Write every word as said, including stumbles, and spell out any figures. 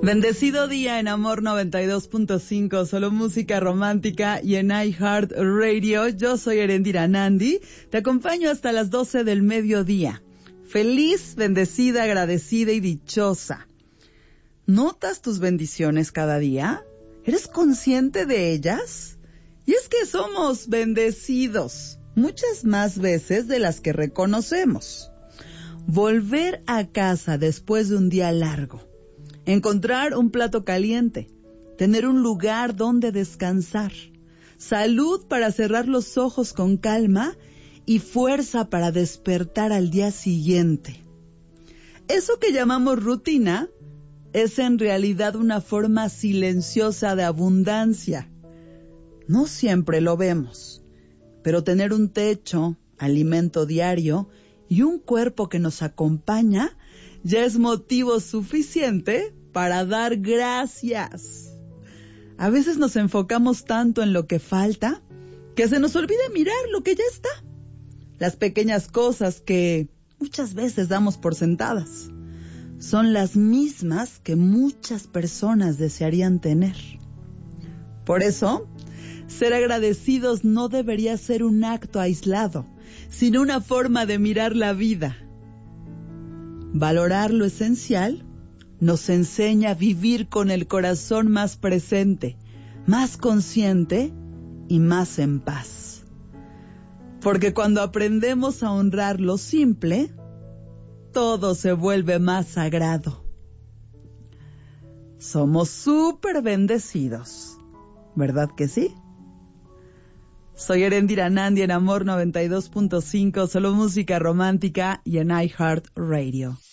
Bendecido día en Amor noventa y dos punto cinco, solo música romántica y en iHeart Radio. Yo soy Erendira Nandi, te acompaño hasta las doce del mediodía. Feliz, bendecida, agradecida y dichosa. ¿Notas tus bendiciones cada día? ¿Eres consciente de ellas? Y es que somos bendecidos muchas más veces de las que reconocemos. Volver a casa después de un día largo, encontrar un plato caliente, tener un lugar donde descansar, salud para cerrar los ojos con calma y fuerza para despertar al día siguiente. Eso que llamamos rutina es en realidad una forma silenciosa de abundancia. No siempre lo vemos, pero tener un techo, alimento diario y un cuerpo que nos acompaña ya es motivo suficiente para dar gracias. A veces nos enfocamos tanto en lo que falta que se nos olvida mirar lo que ya está. Las pequeñas cosas que muchas veces damos por sentadas son las mismas que muchas personas desearían tener. Por eso, ser agradecidos no debería ser un acto aislado, sino una forma de mirar la vida. Valorar lo esencial nos enseña a vivir con el corazón más presente, más consciente y más en paz. Porque cuando aprendemos a honrar lo simple, todo se vuelve más sagrado. Somos súper bendecidos, ¿verdad que sí? Soy Erendira Nandi en Amor noventa y dos punto cinco, solo música romántica y en iHeart Radio.